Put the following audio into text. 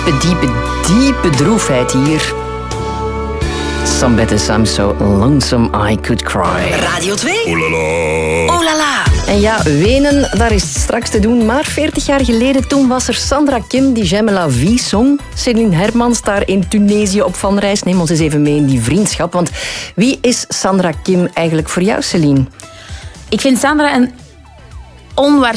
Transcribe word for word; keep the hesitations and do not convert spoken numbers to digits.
diepe, diepe, diepe droefheid hier. Some I'm so lonesome I could cry. Radio twee. Oh la la. Oh la la. En ja, wenen, daar is het straks te doen. Maar veertig jaar geleden, toen was er Sandra Kim die J'aime la vie zong. Céline Hermans daar in Tunesië op van reis. Neem ons eens even mee in die vriendschap. Want wie is Sandra Kim eigenlijk voor jou, Céline? Ik vind Sandra een onwaarschijnlijk